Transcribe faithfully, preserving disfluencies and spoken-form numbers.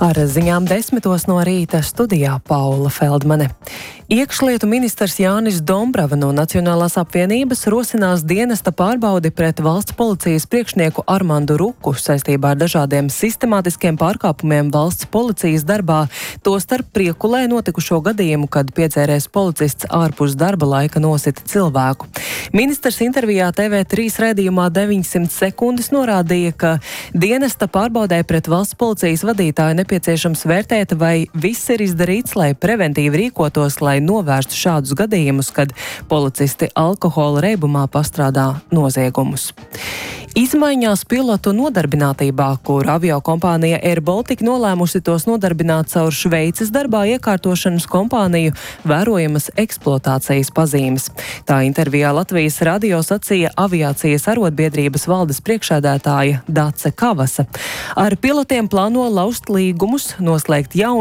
Ar ziņām desmitos no rīta studijā Paula Feldmane. Iekšlietu ministrs Jānis Dombrava no Nacionālās apvienības rosinās dienesta pārbaudi pret valsts policijas priekšnieku Armandu Ruku saistībā ar dažādiem sistemātiskiem pārkāpumiem valsts policijas darbā, tostarp Priekulē notikušo gadījumu, kad piedzēries policists ārpus darba laika nosita cilvēku. Ministrs intervijā T V trīs raidījumā deviņsimt sekundes norādīja, ka dienesta pārbaudē pret valsts policijas vadītāju nepieciešams vērtēt, vai viss ir izdarīts, lai preventīvi rīkotos, lai novērstu šādus gadījumus, kad policisti alkohola reibumā pastrādā noziegumus. Izmaiņās pilotu nodarbinātībā, kur aviokompānija Air Baltica nolēmusi tos nodarbināt caur Šveices darbā iekārtošanas kompāniju, vērojamas eksploatācijas pazīmes. Tā intervijā Latvijas radio sacīja aviācijas arotbiedrības valdes priekšsēdētāja Dace Kavasa. Ar pilotiem plāno laust līgumus, noslēgt jaunu